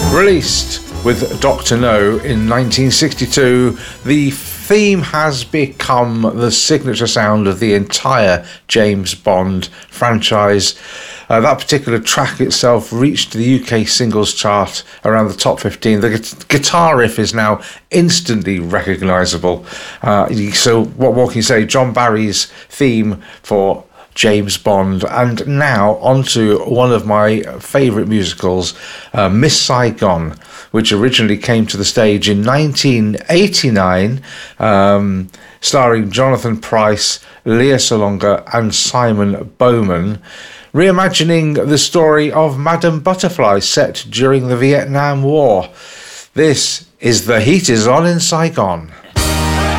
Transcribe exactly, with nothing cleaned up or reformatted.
Released with Doctor No in nineteen sixty-two, the theme has become the signature sound of the entire James Bond franchise. Uh, that particular track itself reached the U K singles chart around the top fifteen. The gu- guitar riff is now instantly recognisable. Uh, so what, what can you say? John Barry's theme for James Bond. And now onto one of my favourite musicals, uh, Miss Saigon, which originally came to the stage in nineteen eighty-nine, um, starring Jonathan Pryce, Lea Salonga and Simon Bowman, reimagining the story of Madame Butterfly set during the Vietnam War. This is The Heat Is On in Saigon.